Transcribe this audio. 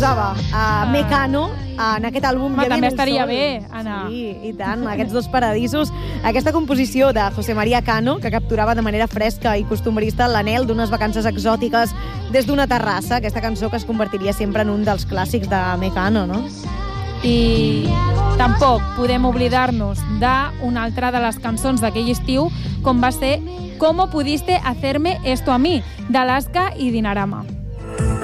posava Mecano en aquest àlbum. Home, també estaria bé, Anna. Sí, i tant, aquests dos paradisos. Aquesta composició de José María Cano, que capturava de manera fresca i costumbrista l'anhel d'unes vacances exòtiques des d'una terrassa, aquesta cançó que es convertiria sempre en un dels clàssics de Mecano, no? I tampoc podem oblidar-nos d'una altra de les cançons d'aquell estiu, com va ser ¿Cómo pudiste hacerme esto a mí?, d'Alaska i Dinarama.